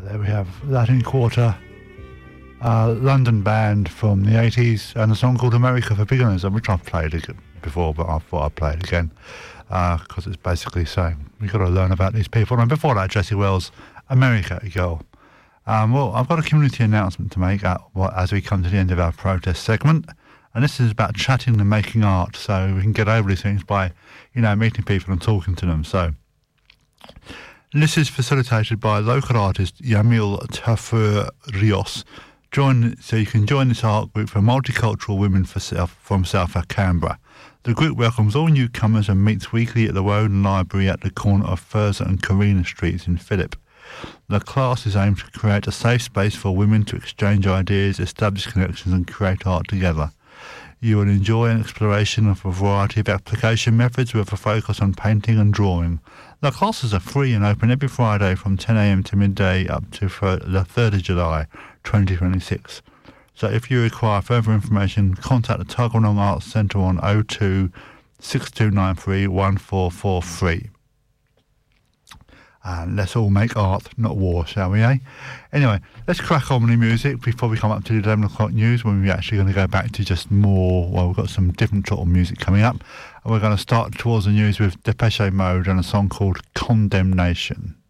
There we have Latin Quarter, London band from the 80s, and a song called America for Beginners, which I've played before, but I thought I'd play it again because it's basically saying we've got to learn about these people. And before that, Jessie Wells, America Girl. Well, I've got a community announcement to make as we come to the end of our protest segment, and this is about chatting and making art, so we can get over these things by, meeting people and talking to them. So this is facilitated by local artist Yamil Tafur Rios. So you can join this art group for multicultural women from South Canberra. The group welcomes all newcomers and meets weekly at the Woden Library at the corner of Furza and Carina Streets in Phillip. The class is aimed to create a safe space for women to exchange ideas, establish connections and create art together. You will enjoy an exploration of a variety of application methods with a focus on painting and drawing. The classes are free and open every Friday from 10 a.m. to midday up to the 3rd of July 2026. So if you require further information, contact the Tuggeranong Arts Centre on 02 6293 1443. And let's all make art, not war, shall we, eh? Anyway, let's crack on with the music before we come up to the 11 o'clock news, when we're actually going to go back to just more, we've got some different sort of music coming up. And we're going to start towards the news with Depeche Mode and a song called Condemnation.